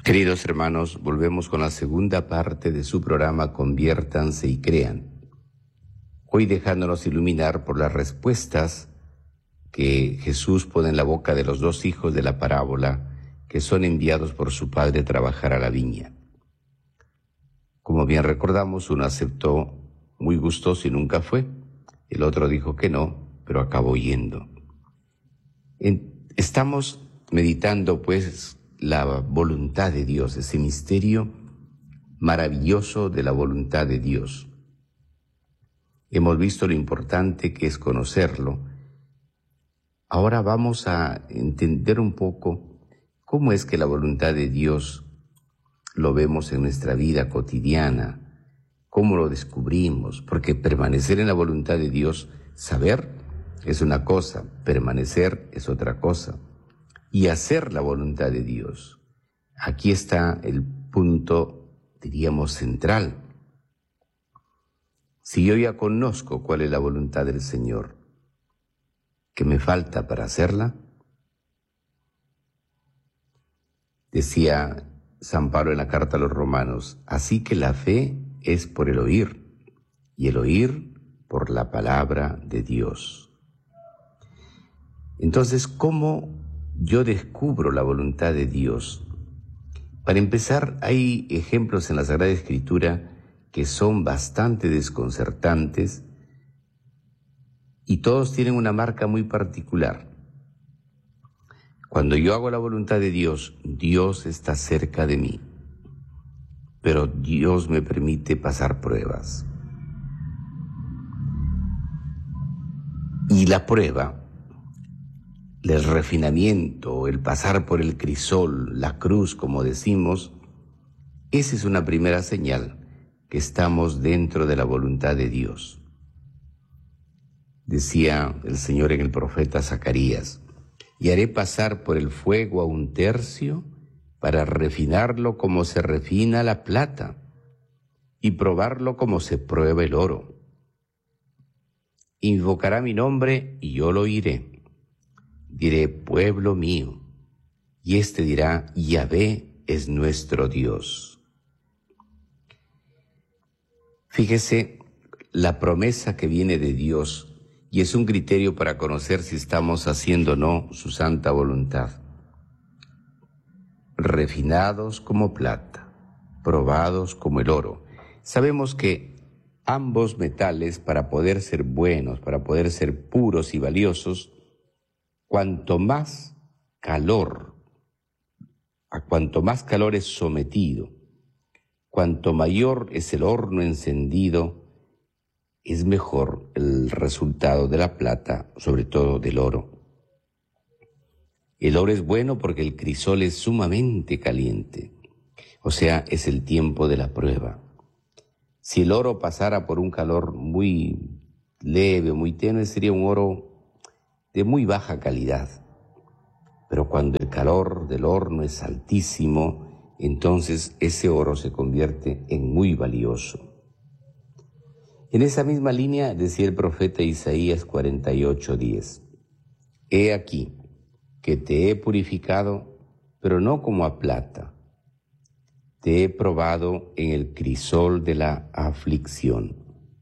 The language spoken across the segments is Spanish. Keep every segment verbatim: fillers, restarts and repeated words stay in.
Queridos hermanos, volvemos con la segunda parte de su programa Conviértanse y Crean. Hoy dejándonos iluminar por las respuestas que Jesús pone en la boca de los dos hijos de la parábola que son enviados por su padre a trabajar a la viña. Como bien recordamos, uno aceptó muy gustoso y nunca fue. El otro dijo que no, pero acabó yendo. Estamos meditando pues la voluntad de Dios, ese misterio maravilloso de la voluntad de Dios. Hemos visto lo importante que es conocerlo. Ahora vamos a entender un poco cómo es que la voluntad de Dios lo vemos en nuestra vida cotidiana, cómo lo descubrimos, porque permanecer en la voluntad de Dios, saber es una cosa, permanecer es otra cosa. Y hacer la voluntad de Dios. Aquí está el punto, diríamos, central. Si yo ya conozco cuál es la voluntad del Señor, ¿qué me falta para hacerla? Decía San Pablo en la carta a los Romanos, así que la fe es por el oír, y el oír por la palabra de Dios. Entonces, ¿cómo yo descubro la voluntad de Dios? Para empezar, hay ejemplos en la Sagrada Escritura que son bastante desconcertantes y todos tienen una marca muy particular. Cuando yo hago la voluntad de Dios, Dios está cerca de mí, pero Dios me permite pasar pruebas. Y la prueba, el refinamiento, el pasar por el crisol, la cruz, como decimos, esa es una primera señal que estamos dentro de la voluntad de Dios. Decía el Señor en el profeta Zacarías, y haré pasar por el fuego a un tercio para refinarlo como se refina la plata y probarlo como se prueba el oro. Invocará mi nombre y yo lo oiré. Diré, pueblo mío, y éste dirá, Yahvé es nuestro Dios. Fíjese la promesa que viene de Dios, y es un criterio para conocer si estamos haciendo o no su santa voluntad. Refinados como plata, probados como el oro. Sabemos que ambos metales, para poder ser buenos, para poder ser puros y valiosos, cuanto más calor, a cuanto más calor es sometido, cuanto mayor es el horno encendido, es mejor el resultado de la plata, sobre todo del oro. El oro es bueno porque el crisol es sumamente caliente, o sea, es el tiempo de la prueba. Si el oro pasara por un calor muy leve, muy tenue, sería un oro de muy baja calidad, pero cuando el calor del horno es altísimo, entonces ese oro se convierte en muy valioso. En esa misma línea decía el profeta Isaías cuarenta y ocho diez, he aquí que te he purificado, pero no como a plata, te he probado en el crisol de la aflicción.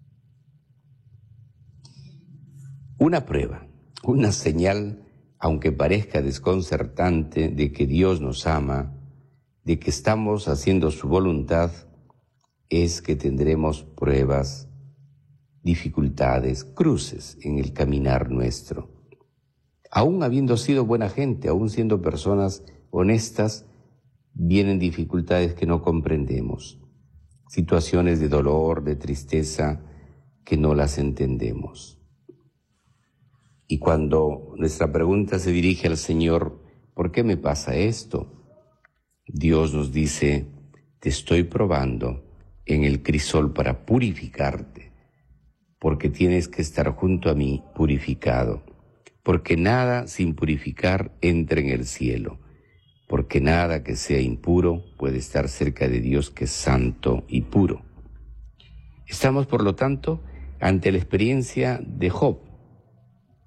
Una prueba, una señal, aunque parezca desconcertante, de que Dios nos ama, de que estamos haciendo su voluntad, es que tendremos pruebas, dificultades, cruces en el caminar nuestro. Aún habiendo sido buena gente, aún siendo personas honestas, vienen dificultades que no comprendemos, situaciones de dolor, de tristeza, que no las entendemos. Y cuando nuestra pregunta se dirige al Señor, ¿por qué me pasa esto? Dios nos dice, te estoy probando en el crisol para purificarte, porque tienes que estar junto a mí purificado, porque nada sin purificar entra en el cielo, porque nada que sea impuro puede estar cerca de Dios que es santo y puro. Estamos, por lo tanto, ante la experiencia de Job,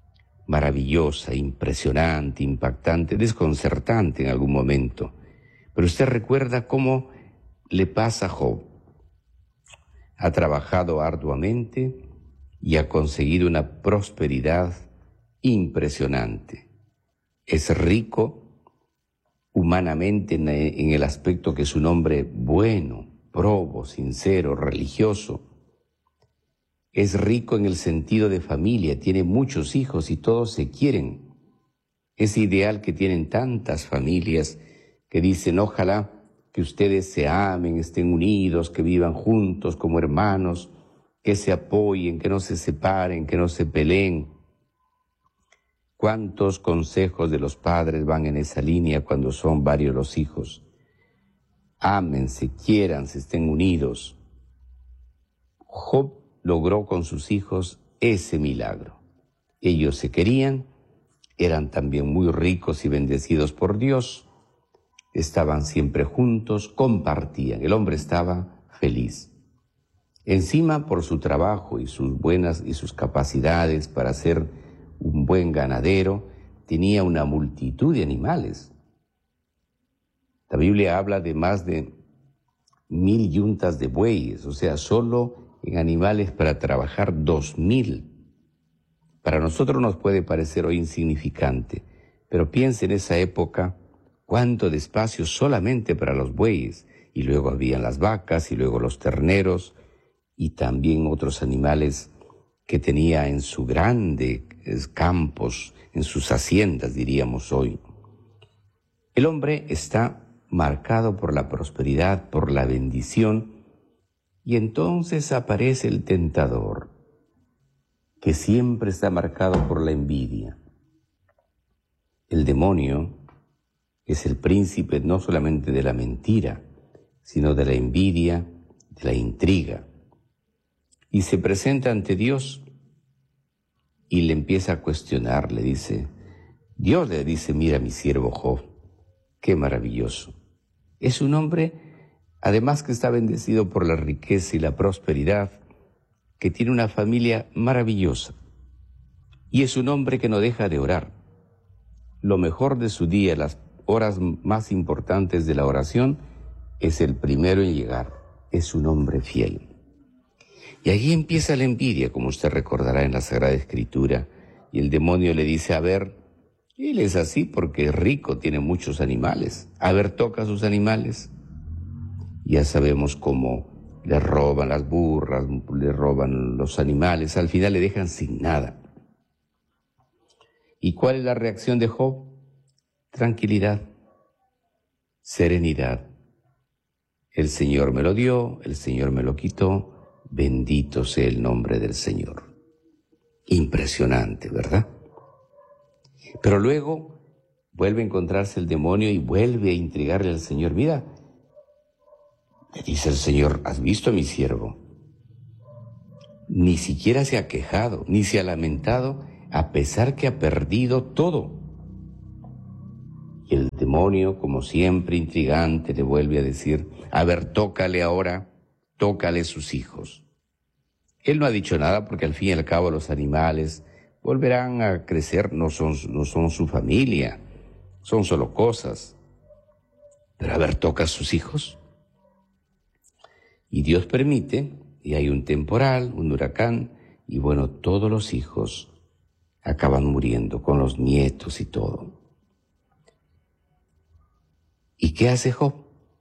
maravillosa, impresionante, impactante, desconcertante en algún momento, Pero usted recuerda cómo le pasa a Job. Ha trabajado arduamente y ha conseguido una prosperidad impresionante. Es rico humanamente en el aspecto que es un hombre bueno, probo, sincero, religioso. Es rico en el sentido de familia, tiene muchos hijos y todos se quieren. Es ideal que tienen tantas familias que dicen, ojalá que ustedes se amen, estén unidos, que vivan juntos como hermanos, que se apoyen, que no se separen, que no se peleen. ¿Cuántos consejos de los padres van en esa línea cuando son varios los hijos? Ámense, quiéranse, estén unidos. Job logró con sus hijos ese milagro. Ellos se querían, eran también muy ricos y bendecidos por Dios, estaban siempre juntos, compartían, el hombre estaba feliz. Encima, por su trabajo y sus buenas y sus capacidades para ser un buen ganadero, tenía una multitud de animales. La Biblia habla de más de mil yuntas de bueyes, o sea, solo en animales para trabajar dos mil. Para nosotros nos puede parecer hoy insignificante, pero piensa en esa época cuánto de espacio solamente para los bueyes, y luego habían las vacas y luego los terneros y también otros animales que tenía en sus grandes campos, en sus haciendas, diríamos hoy. El hombre está marcado por la prosperidad, por la bendición, y entonces aparece el tentador, que siempre está marcado por la envidia. El demonio es el príncipe no solamente de la mentira, sino de la envidia, de la intriga. Y se presenta ante Dios y le empieza a cuestionar, le dice, Dios le dice, mira mi siervo Job, qué maravilloso. Es un hombre, además que está bendecido por la riqueza y la prosperidad, que tiene una familia maravillosa. Y es un hombre que no deja de orar. Lo mejor de su día, las horas más importantes de la oración, es el primero en llegar. Es un hombre fiel. Y allí empieza la envidia, como usted recordará en la Sagrada Escritura. Y el demonio le dice, a ver, él es así porque es rico, tiene muchos animales. A ver, toca sus animales. Ya sabemos cómo le roban las burras, le roban los animales, al final le dejan sin nada. ¿Y cuál es la reacción de Job? Tranquilidad, serenidad. El Señor me lo dio, el Señor me lo quitó, bendito sea el nombre del Señor. Impresionante, ¿verdad? Pero luego vuelve a encontrarse el demonio y vuelve a intrigarle al Señor. Mira, le dice el Señor, ¿has visto a mi siervo? Ni siquiera se ha quejado, ni se ha lamentado, a pesar que ha perdido todo. Y el demonio, como siempre intrigante, le vuelve a decir, a ver, tócale ahora, tócale sus hijos. Él no ha dicho nada porque al fin y al cabo los animales volverán a crecer, no son, no son su familia, son solo cosas. Pero a ver, toca a sus hijos. Y Dios permite, y hay un temporal, un huracán, y bueno, todos los hijos acaban muriendo, con los nietos y todo. ¿Y qué hace Job?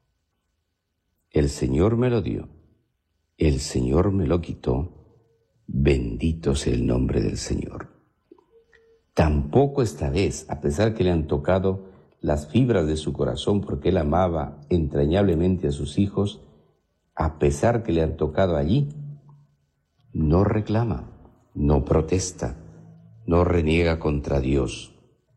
El Señor me lo dio, el Señor me lo quitó, bendito sea el nombre del Señor. Tampoco esta vez, a pesar que le han tocado las fibras de su corazón porque él amaba entrañablemente a sus hijos, a pesar que le han tocado allí, no reclama, no protesta, no reniega contra Dios.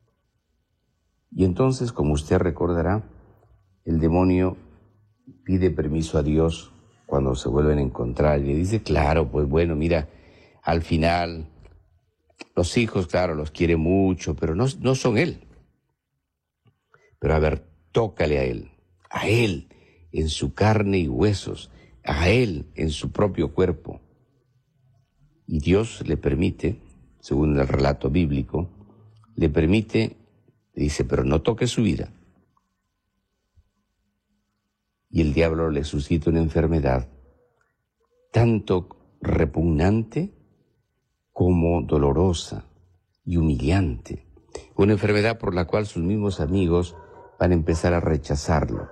Y entonces, como usted recordará, el demonio pide permiso a Dios cuando se vuelven a encontrar y le dice, claro, pues bueno, mira, al final los hijos, claro, los quiere mucho, pero no, no son él. Pero a ver, tócale a él, a él, en su carne y huesos, a él en su propio cuerpo. Y Dios le permite, según el relato bíblico, le permite, le dice, pero no toque su vida. y el diablo le suscita una enfermedad tanto repugnante como dolorosa y humillante. Una enfermedad por la cual sus mismos amigos van a empezar a rechazarlo.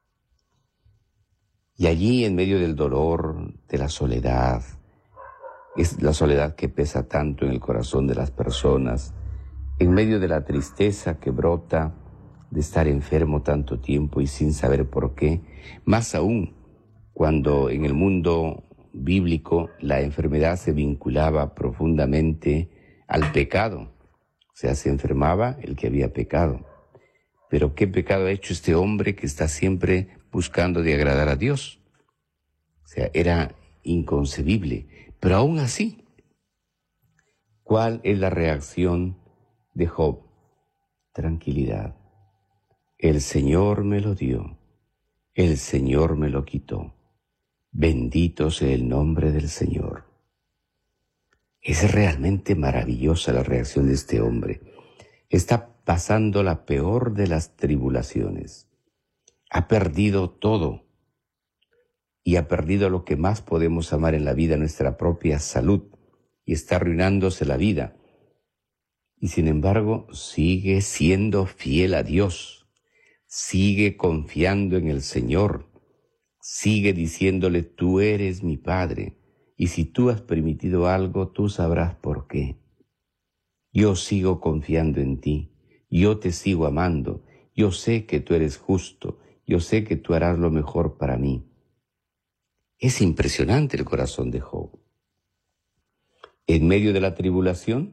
Y allí, en medio del dolor, de la soledad, es la soledad que pesa tanto en el corazón de las personas, en medio de la tristeza que brota de estar enfermo tanto tiempo y sin saber por qué, más aún cuando en el mundo bíblico la enfermedad se vinculaba profundamente al pecado. O sea, se enfermaba el que había pecado. Pero ¿qué pecado ha hecho este hombre que está siempre buscando de agradar a Dios? O sea, era inconcebible. Pero aún así, ¿cuál es la reacción de Job? Tranquilidad. El Señor me lo dio, el Señor me lo quitó. Bendito sea el nombre del Señor. Es realmente maravillosa la reacción de este hombre. Está pasando la peor de las tribulaciones. Ha perdido todo y ha perdido lo que más podemos amar en la vida, nuestra propia salud, y está arruinándose la vida. Y sin embargo, sigue siendo fiel a Dios, sigue confiando en el Señor, sigue diciéndole, tú eres mi Padre, y si tú has permitido algo, tú sabrás por qué. Yo sigo confiando en ti, yo te sigo amando, yo sé que tú eres justo, yo sé que tú harás lo mejor para mí. Es impresionante el corazón de Job. En medio de la tribulación,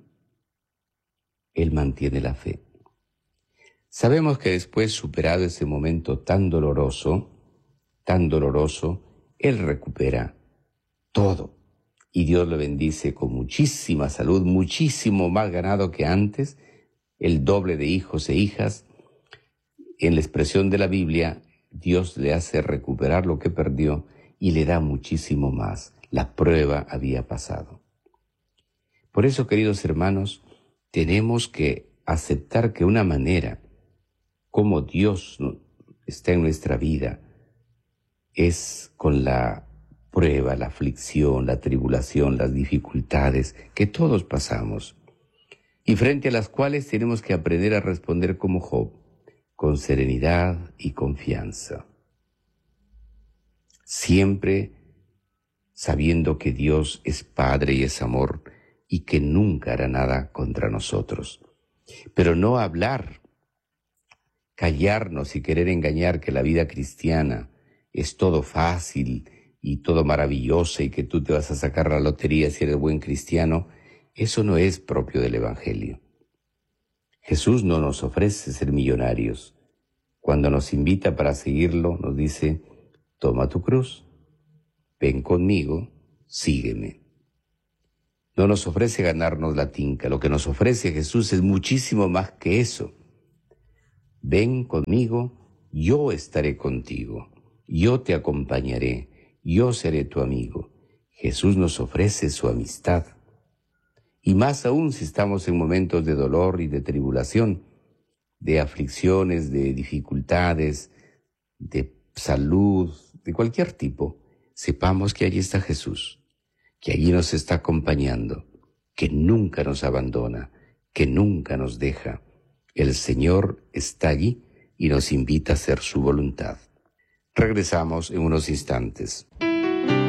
él mantiene la fe. Sabemos que después, superado ese momento tan doloroso, tan doloroso, él recupera todo. Y Dios lo bendice con muchísima salud, muchísimo más ganado que antes, el doble de hijos e hijas. En la expresión de la Biblia, Dios le hace recuperar lo que perdió y le da muchísimo más. La prueba había pasado. Por eso, queridos hermanos, tenemos que aceptar que una manera como Dios está en nuestra vida es con la prueba, la aflicción, la tribulación, las dificultades que todos pasamos y frente a las cuales tenemos que aprender a responder como Job, con serenidad y confianza. Siempre sabiendo que Dios es Padre y es amor y que nunca hará nada contra nosotros. Pero no hablar, callarnos y querer engañar que la vida cristiana es todo fácil y todo maravilloso y que tú te vas a sacar la lotería si eres buen cristiano, eso no es propio del Evangelio. Jesús no nos ofrece ser millonarios. Cuando nos invita para seguirlo, nos dice, toma tu cruz, ven conmigo, sígueme. No nos ofrece ganarnos la tinca, lo que nos ofrece Jesús es muchísimo más que eso. Ven conmigo, yo estaré contigo, yo te acompañaré, yo seré tu amigo. Jesús nos ofrece su amistad. Y más aún si estamos en momentos de dolor y de tribulación, de aflicciones, de dificultades, de salud, de cualquier tipo, sepamos que allí está Jesús, que allí nos está acompañando, que nunca nos abandona, que nunca nos deja. El Señor está allí y nos invita a hacer su voluntad. Regresamos en unos instantes.